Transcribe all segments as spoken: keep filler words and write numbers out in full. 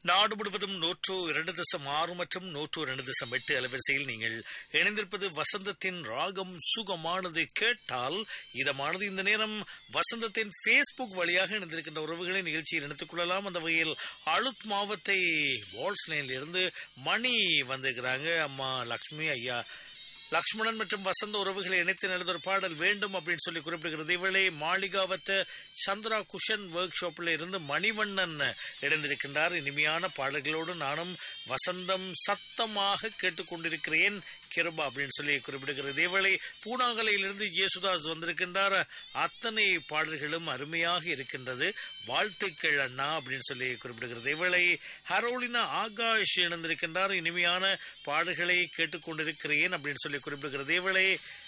நாடு முழுவதும் நூற்று இரண்டு தசம் ஆறு மற்றும் நூற்று இரண்டு தசம் எட்டு அலைவரிசையில் நீங்கள் இணைந்திருப்பது வசந்தத்தின் ராகம். சுகமானது கேட்டால் இதமானது. இந்த நேரம் வசந்தத்தின் பேஸ்புக் வழியாக இணைந்திருக்கின்ற உறவுகளை நிகழ்ச்சியில் இணைத்துக் கொள்ளலாம். அந்த வகையில் அழுத் மாவத்தை வால்ஸ்லைனில் இருந்து மணி வந்திருக்கிறாங்க. அம்மா லக்ஷ்மி, ஐயா லக்ஷ்மணன் மற்றும் வசந்த உறவுகளை இணைத்து நடந்த ஒரு பாடல் வேண்டும் அப்படின்னு சொல்லி குறிப்பிடுகிறது. இவளே மாளிகாவத்த சந்திரா குஷன் ஒர்க் ஷாப்ல இருந்து மணிவண்ணன் இணைந்திருக்கின்றார். இனிமையான பாடல்களோடு நானும் வசந்தம் சத்தமாக கேட்டுக்கொண்டிருக்கிறேன் கிருபா அப்படின்னு சொல்லி குறிப்பிடுகிறது. இவளை பூனாகலையிலிருந்து இயேசுதாஸ் வந்திருக்கின்றார். அத்தனை பாடல்களும் அருமையாக இருக்கின்றது, வாழ்த்துக்கள் அண்ணா அப்படின்னு சொல்லி குறிப்பிடுகிறது. இவளை ஹரோலினா ஆகாஷ் இணைந்திருக்கின்றார். இனிமையான பாடல்களை கேட்டுக்கொண்டிருக்கிறேன் அப்படின்னு சொல்லி குறிப்பிடுகிறது. இவளை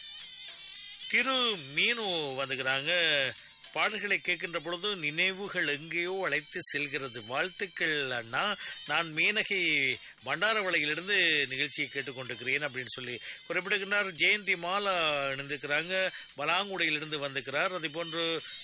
திரு மீனு வந்துக்கிறாங்க. பாடல்களை கேட்கின்ற பொழுது நினைவுகள் எங்கேயோ அழைத்து செல்கிறது, வாழ்த்துக்கள் அண்ணா. நான் மீனகை பண்டாரவளையிலிருந்து நிகழ்ச்சியை கேட்டுக்கொண்டிருக்கிறேன் அப்படின்னு சொல்லி குறிப்பிடுகிறார். ஜெயந்தி மாலா இணைந்திருக்கிறாங்க, பலாங்குடையிலிருந்து வந்திருக்கிறார். அதே போன்று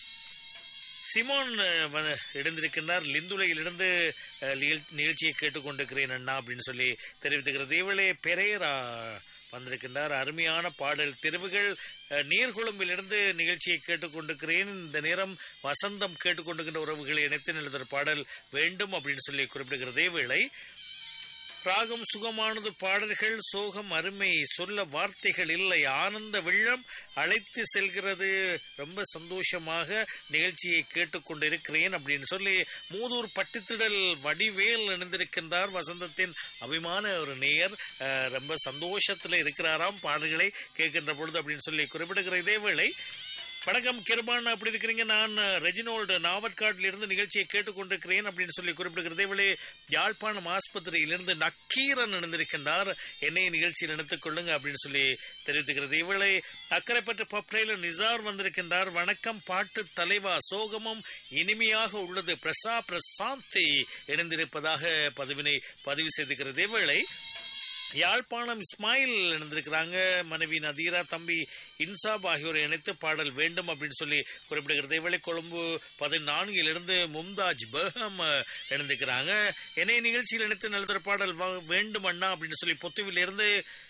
சிமோன் இணைந்திருக்கின்றார். லிந்துலையிலிருந்து நிகழ்ச்சியை கேட்டுக்கொண்டிருக்கிறேன் அண்ணா அப்படின்னு சொல்லி தெரிவித்துக்கிறது. இவளே பெரேரா வந்திருக்கின்றார். அருமையான பாடல் தெரிவுகள். நீர்குளம்பிலிருந்து நிகழ்ச்சியை கேட்டுக்கொண்டிருக்கிறேன். இந்த நேரம் வசந்தம் கேட்டுக்கொண்டிருக்கின்ற உறவுகளை இணைத்து எழுதுகிற பாடல் வேண்டும் அப்படின்னு சொல்லி குறிப்பிடுகிறதே வேளை ராகம் சுகமானது பாடல்கள் சோகம் அருமை, சொல்ல வார்த்தைகள் இல்லை, ஆனந்த வெள்ளம் அழைத்து செல்கிறது, ரொம்ப சந்தோஷமாக நிகழ்ச்சியை கேட்டுக்கொண்டிருக்கிறேன் அப்படின்னு சொல்லி மூதூர் பட்டித்திடல் வடிவேல் இணைந்திருக்கின்றார். வசந்தத்தின் அபிமான ஒரு நேயர், ரொம்ப சந்தோஷத்துல இருக்கிறாராம் பாடல்களை கேட்கின்ற பொழுது அப்படின்னு சொல்லி குறிப்பிடுகிற இதே வேளை வணக்கம் கிருபான், அப்படி இருக்கிறீங்க? நான் ரெஜினோல்டு நாவற்காட்டில் இருந்து நிகழ்ச்சியை கேட்டுக்கொண்டிருக்கிறேன் அப்படின்னு சொல்லி குறிப்பிடுகிறது. இவளே யாழ்ப்பாணம் ஆஸ்பத்திரியிலிருந்து நக்கீரன் இணைந்திருக்கின்றார். என்னை நிகழ்ச்சியில் இணைத்துக் கொள்ளுங்க அப்படின்னு சொல்லி தெரிவித்துக்கிறது. இவளை அக்கரைப்பற்ற பப்ரையில நிசார் வந்திருக்கின்றார். வணக்கம் பாட்டு தலைவா, சோகமும் இனிமையாக உள்ளது, பிரசா பிரசாந்தி இணைந்திருப்பதாக பதிவினை பதிவு செய்திருக்கிறது. இவளை யாழ்ப்பாணம் இஸ்மாயில் இணைந்திருக்கிறாங்க. மனைவி நதீரா, தம்பி இன்சாப் ஆகியோரை இணைத்து பாடல் வேண்டும் அப்படின்னு சொல்லி குறிப்பிடுகிறது. இவளை கொழும்பு பதினான்கிலிருந்து மும்தாஜ் பேகம் இணைந்திருக்கிறாங்க. என்னை நிகழ்ச்சியில் இணைத்து நல்லதொரு பாடல் வேண்டும் அண்ணா அப்படின்னு சொல்லி பொத்துவில் இருந்து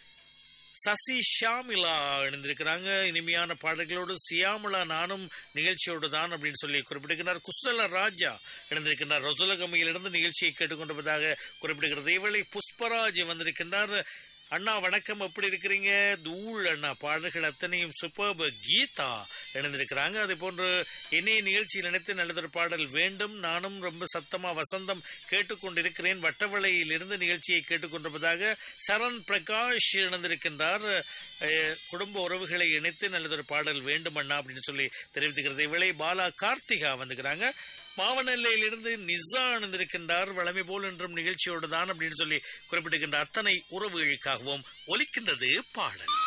சசி ஷாமிலா இணைந்திருக்கிறாங்க. இனிமையான பாடல்களோடு சியாமலா நானும் நிகழ்ச்சியோடு தான் அப்படின்னு சொல்லி குறிப்பிடுகிறார். குசல ராஜா இணைந்திருக்கின்றார். ரசுலகமையிலிருந்து நிகழ்ச்சியை கேட்டுக்கொண்டிருப்பதாக குறிப்பிடுகிறது. இவளை புஷ்பராஜ் வந்திருக்கின்றார். அண்ணா வணக்கம், எப்படி இருக்கிறீங்க? தூள் அண்ணா பாடல்கள் அத்தனையும் சூப்பர். கீதா இணைந்திருக்கிறாங்க. அதே போன்று என்னைய நிகழ்ச்சியில் நினைத்து நல்லதொரு பாடல் வேண்டும், நானும் ரொம்ப சத்தமா வசந்தம் கேட்டுக்கொண்டிருக்கிறேன், வட்டவளையில் இருந்து நிகழ்ச்சியை கேட்டுக்கொண்டிருப்பதாக சரண் பிரகாஷ் இணைந்திருக்கின்றார். குடும்ப உறவுகளை இணைத்து நல்லதொரு பாடல் வேண்டும் அண்ணா அப்படின்னு சொல்லி தெரிவித்துக்கிறது. இவளை பாலா கார்த்திகா வந்துக்கிறாங்க. மாவனல்லையிலிருந்து நிசா இணைந்திருக்கின்றார். வளமை போல் என்றும் நிகழ்ச்சியோடு தான் அப்படின்னு சொல்லி குறிப்பிடுகின்ற அத்தனை உறவுகளுக்காகவும் ஒலிக்கின்றது பாடல்.